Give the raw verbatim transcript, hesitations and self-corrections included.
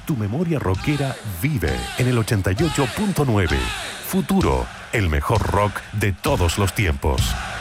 Tu memoria rockera vive en el ochenta y ocho punto nueve. Futuro, el mejor rock de todos los tiempos.